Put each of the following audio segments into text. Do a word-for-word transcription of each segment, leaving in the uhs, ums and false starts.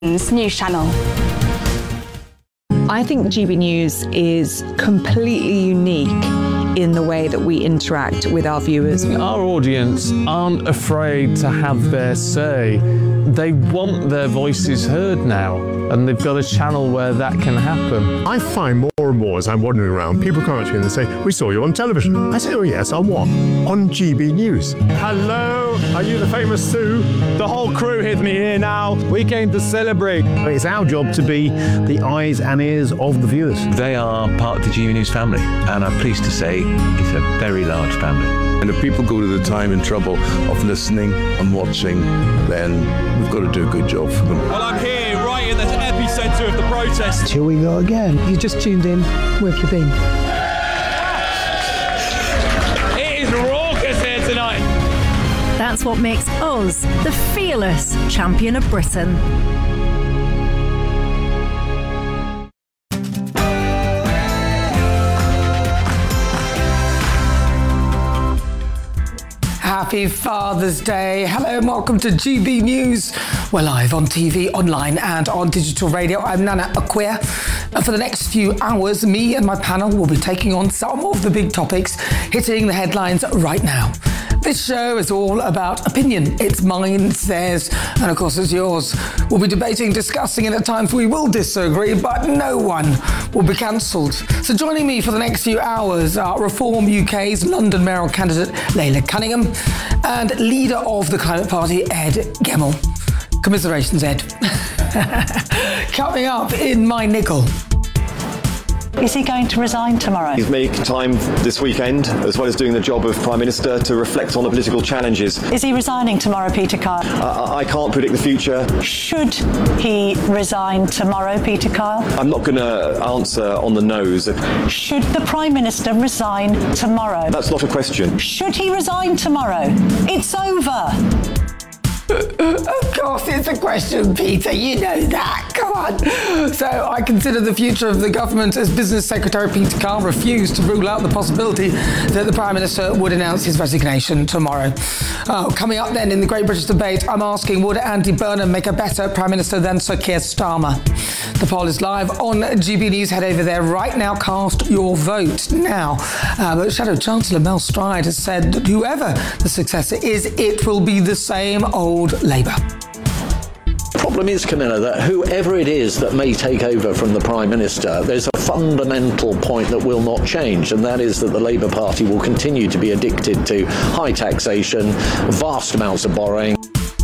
News Channel. I think G B News is completely unique in the way that we interact with our viewers. Our audience aren't afraid to have their say. They want their voices heard now, and they've got a channel where that can happen. I find more and more as I'm wandering around, people come up to me and they say, "We saw you on television." I say, "Oh yes, on what?" "On G B News." Hello, are you the famous Sue? The whole crew hit me here now. We came to celebrate. It's our job to be the eyes and ears of the viewers. They are part of the G B News family, and I'm pleased to say it's a very large family. And if people go to the time and trouble of listening and watching, then we've got to do a good job for them. Well, I'm here right in the epicentre of the protest. Here we go again. You just tuned in. Where have you been? It is raucous here tonight. That's what makes us the fearless champion of Britain. Happy Father's Day. Hello and welcome to G B News. We're live on T V, online and on digital radio. I'm Nana Akua. And for the next few hours, me and my panel will be taking on some of the big topics hitting the headlines right now. This show is all about opinion. It's mine, it's theirs, and of course it's yours. We'll be debating, discussing, and at times we will disagree, but no one will be cancelled. So joining me for the next few hours are Reform U K's London mayoral candidate Leila Cunningham and leader of the Climate Party Ed Gemmell. Commiserations, Ed. Coming up in my nickel. Is he going to resign tomorrow? He's making time this weekend, as well as doing the job of Prime Minister, to reflect on the political challenges. Is he resigning tomorrow, Peter Kyle? Uh, I can't predict the future. Should he resign tomorrow, Peter Kyle? I'm not going to answer on the nose. Should the Prime Minister resign tomorrow? That's not a question. Should he resign tomorrow? It's over. Of course it's a question, Peter. You know that. Come on. So I consider the future of the government as Business Secretary Peter Kyle refused to rule out the possibility that the Prime Minister would announce his resignation tomorrow. Oh, coming up then in the Great British Debate, I'm asking, would Andy Burnham make a better Prime Minister than Sir Keir Starmer? The poll is live on G B News. Head over there right now. Cast your vote now. Uh, but Shadow Chancellor Mel Stride has said that whoever the successor is, it will be the same old Labour. The problem is, Camilla, that whoever it is that may take over from the Prime Minister, there's a fundamental point that will not change, and that is that the Labour Party will continue to be addicted to high taxation, vast amounts of borrowing.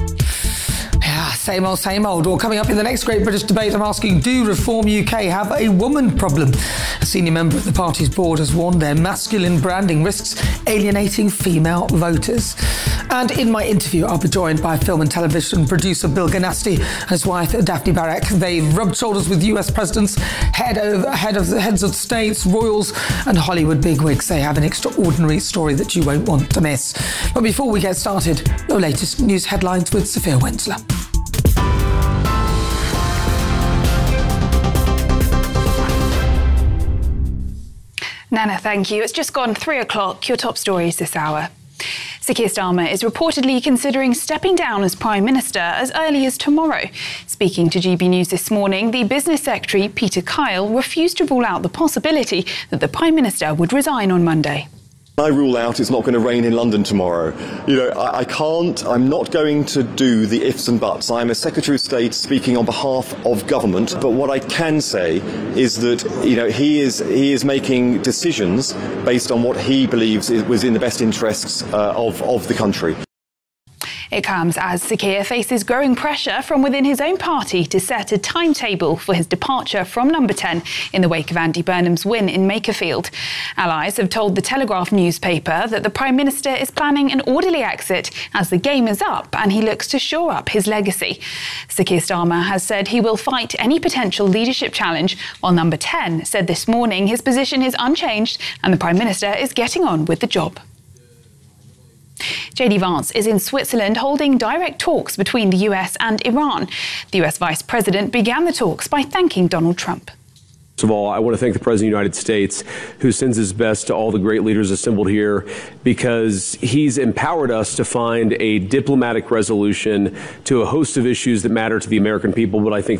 Yeah, same old, same old. Well, coming up in the next Great British Debate, I'm asking, do Reform U K have a woman problem? A senior member of the party's board has warned their masculine branding risks alienating female voters. And in my interview, I'll be joined by film and television producer Bill Ganasty and his wife Daphne Barak. They've rubbed shoulders with U S presidents, head of, head of the heads of states, royals and Hollywood bigwigs. They have an extraordinary story that you won't want to miss. But before we get started, the latest news headlines with Sophia Wensler. Nana, thank you. It's just gone three o'clock. Your top stories this hour. Sir Keir Starmer is reportedly considering stepping down as Prime Minister as early as tomorrow. Speaking to G B News this morning, the Business Secretary, Peter Kyle, refused to rule out the possibility that the Prime Minister would resign on Monday. I rule out it's not going to rain in London tomorrow. You know, I, I can't, I'm not going to do the ifs and buts. I'm a Secretary of State speaking on behalf of government, but what I can say is that, you know, he is he is making decisions based on what he believes is, was in the best interests uh, of, of the country. It comes as Sir Keir faces growing pressure from within his own party to set a timetable for his departure from Number ten in the wake of Andy Burnham's win in Makerfield. Allies have told the Telegraph newspaper that the Prime Minister is planning an orderly exit as the game is up and he looks to shore up his legacy. Sir Keir Starmer has said he will fight any potential leadership challenge, while Number ten said this morning his position is unchanged and the Prime Minister is getting on with the job. J D Vance is in Switzerland holding direct talks between the U S and Iran. The U S Vice President began the talks by thanking Donald Trump. First of all, I want to thank the President of the United States, who sends his best to all the great leaders assembled here, because he's empowered us to find a diplomatic resolution to a host of issues that matter to the American people. But I think